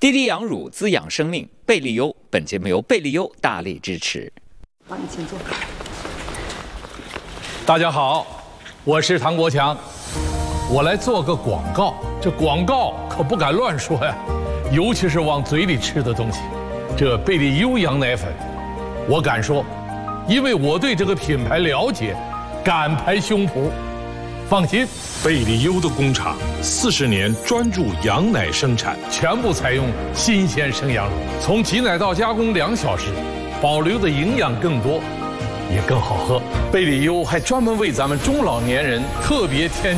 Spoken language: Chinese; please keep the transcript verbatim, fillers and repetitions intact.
滴滴羊乳滋养生命，贝利优。本节目由贝利优大力支持。 好，你请坐。 大家好，我是唐国强，我来做个广告。这广告可不敢乱说呀，尤其是往嘴里吃的东西。这贝利优羊奶粉，我敢说，因为我对这个品牌了解，敢拍胸脯。放心， 贝利优的工厂四十年专注羊奶生产， 全部采用新鲜生羊乳，从挤奶到加工两小时，保留的营养更多，也更好喝。贝利优还专门为咱们中老年人特别添